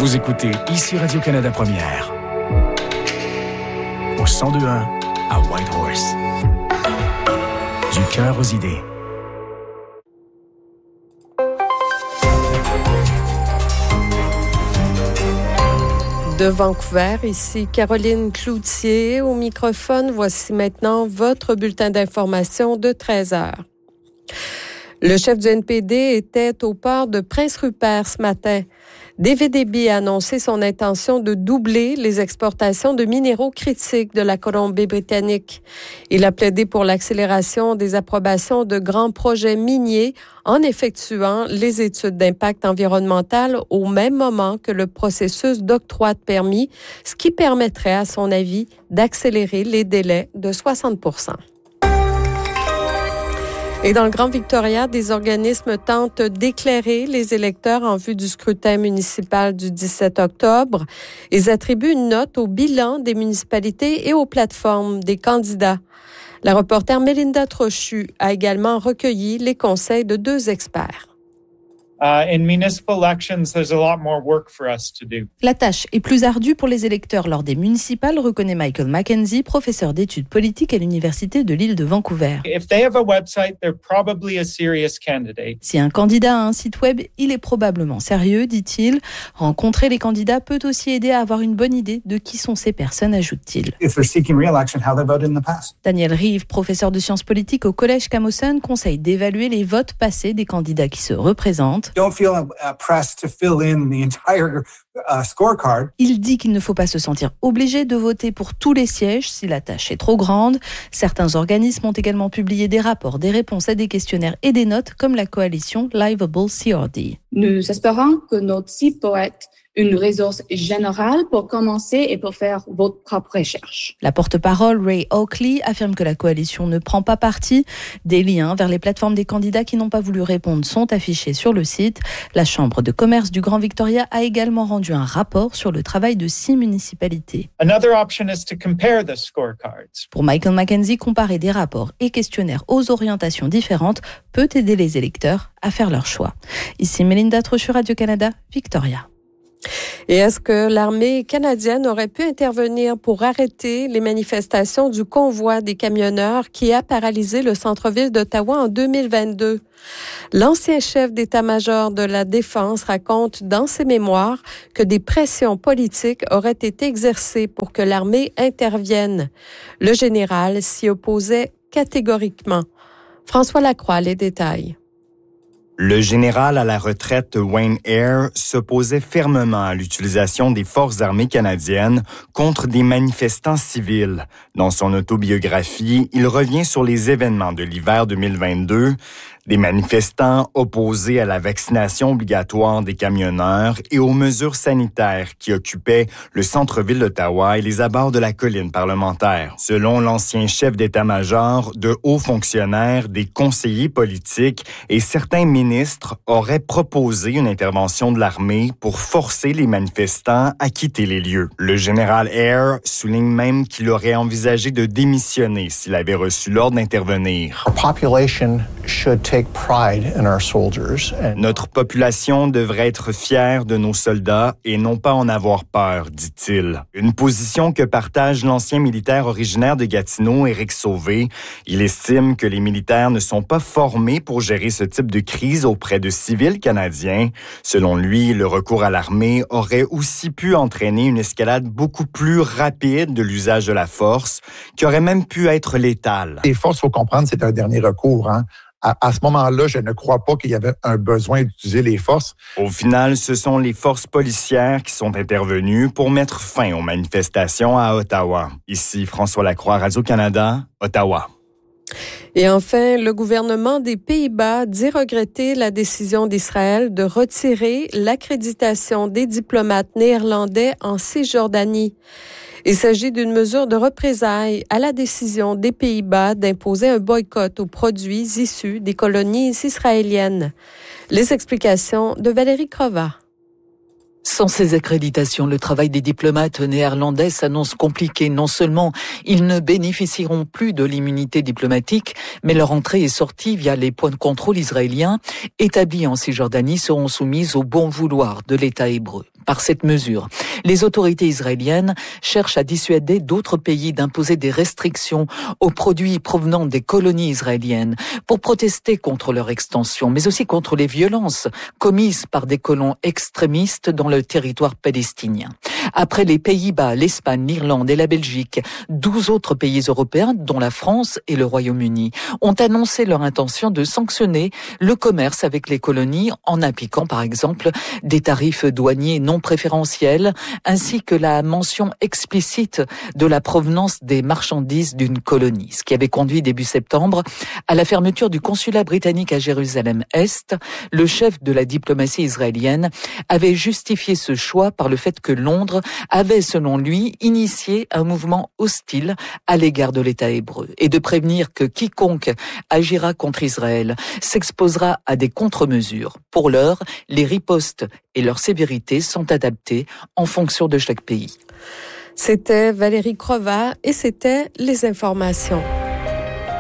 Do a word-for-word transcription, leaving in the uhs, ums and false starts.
Vous écoutez ici Radio-Canada Première. Au cent deux point un à Whitehorse. Du cœur aux idées. De Vancouver, ici Caroline Cloutier au microphone. Voici maintenant votre bulletin d'information de treize heures. Le chef du N P D était au port de Prince-Rupert ce matin. David Eby a annoncé son intention de doubler les exportations de minéraux critiques de la Colombie-Britannique. Il a plaidé pour l'accélération des approbations de grands projets miniers en effectuant les études d'impact environnemental au même moment que le processus d'octroi de permis, ce qui permettrait, à son avis, d'accélérer les délais de soixante pour cent. Et dans le Grand Victoria, des organismes tentent d'éclairer les électeurs en vue du scrutin municipal du dix-sept octobre. Ils attribuent une note au bilan des municipalités et aux plateformes des candidats. La reporter Mélinda Trochu a également recueilli les conseils de deux experts. Uh, in municipal elections, there's a lot more work for us to do. La tâche est plus ardue pour les électeurs lors des municipales, reconnaît Michael Mackenzie, professeur d'études politiques à l'Université de l'île de Vancouver. If they have a website, they're probably a serious candidate. Si un candidat a un site web, il est probablement sérieux, dit-il. Rencontrer les candidats peut aussi aider à avoir une bonne idée de qui sont ces personnes, ajoute-t-il. If they're seeking re-election, how they voted in the past. Daniel Reeve, professeur de sciences politiques au Collège Camosun, conseille d'évaluer les votes passés des candidats qui se représentent. Don't feel uh, pressed to fill in the entire uh, scorecard. Il dit qu'il ne faut pas se sentir obligé de voter pour tous les sièges si la tâche est trop grande. Certains organismes ont également publié des rapports, des réponses à des questionnaires et des notes, comme la coalition Livable C R D. Nous espérons que notre site pourra être une ressource générale pour commencer et pour faire votre propre recherche. La porte-parole Ray Oakley affirme que la coalition ne prend pas parti. Des liens vers les plateformes des candidats qui n'ont pas voulu répondre sont affichés sur le site. La Chambre de commerce du Grand Victoria a également rendu un rapport sur le travail de six municipalités. Another option is to compare the scorecards. Pour Michael Mackenzie, comparer des rapports et questionnaires aux orientations différentes peut aider les électeurs à faire leur choix. Ici Mélinda Trochu, Radio-Canada, Victoria. Et est-ce que l'armée canadienne aurait pu intervenir pour arrêter les manifestations du convoi des camionneurs qui a paralysé le centre-ville d'Ottawa en deux mille vingt-deux? L'ancien chef d'état-major de la Défense raconte dans ses mémoires que des pressions politiques auraient été exercées pour que l'armée intervienne. Le général s'y opposait catégoriquement. François Lacroix, les détails. Le général à la retraite Wayne Eyre s'opposait fermement à l'utilisation des forces armées canadiennes contre des manifestants civils. Dans son autobiographie, il revient sur les événements de l'hiver deux mille vingt-deux, des manifestants opposés à la vaccination obligatoire des camionneurs et aux mesures sanitaires qui occupaient le centre-ville d'Ottawa et les abords de la colline parlementaire. Selon l'ancien chef d'état-major, de hauts fonctionnaires, des conseillers politiques et certains ministres auraient proposé une intervention de l'armée pour forcer les manifestants à quitter les lieux. Le général Eyre souligne même qu'il aurait envisagé de démissionner s'il avait reçu l'ordre d'intervenir. Our population should take pride in our soldiers. And... Notre population devrait être fière de nos soldats et non pas en avoir peur, dit-il. Une position que partage l'ancien militaire originaire de Gatineau, Éric Sauvé. Il estime que les militaires ne sont pas formés pour gérer ce type de crise auprès de civils canadiens. Selon lui, le recours à l'armée aurait aussi pu entraîner une escalade beaucoup plus rapide de l'usage de la force, qui aurait même pu être létale. Les forces, il faut comprendre, c'est un dernier recours, hein. À, à ce moment-là, je ne crois pas qu'il y avait un besoin d'utiliser les forces. Au final, ce sont les forces policières qui sont intervenues pour mettre fin aux manifestations à Ottawa. Ici François Lacroix, Radio-Canada, Ottawa. Et enfin, le gouvernement des Pays-Bas dit regretter la décision d'Israël de retirer l'accréditation des diplomates néerlandais en Cisjordanie. Il s'agit d'une mesure de représailles à la décision des Pays-Bas d'imposer un boycott aux produits issus des colonies israéliennes. Les explications de Valérie Crova. Sans ces accréditations, le travail des diplomates néerlandais s'annonce compliqué. Non seulement ils ne bénéficieront plus de l'immunité diplomatique, mais leur entrée et sortie via les points de contrôle israéliens établis en Cisjordanie seront soumises au bon vouloir de l'État hébreu. par cette mesure. Les autorités israéliennes cherchent à dissuader d'autres pays d'imposer des restrictions aux produits provenant des colonies israéliennes pour protester contre leur extension, mais aussi contre les violences commises par des colons extrémistes dans le territoire palestinien. Après les Pays-Bas, l'Espagne, l'Irlande et la Belgique, douze autres pays européens, dont la France et le Royaume-Uni, ont annoncé leur intention de sanctionner le commerce avec les colonies en appliquant par exemple des tarifs douaniers non préférentiels ainsi que la mention explicite de la provenance des marchandises d'une colonie, ce qui avait conduit début septembre à la fermeture du consulat britannique à Jérusalem-Est. Le chef de la diplomatie israélienne avait justifié ce choix par le fait que Londres avait, selon lui, initié un mouvement hostile à l'égard de l'État hébreu et de prévenir que quiconque agira contre Israël s'exposera à des contre-mesures. Pour l'heure, les ripostes et leur sévérité sont adaptées en fonction de chaque pays. C'était Valérie Crova et c'était les informations.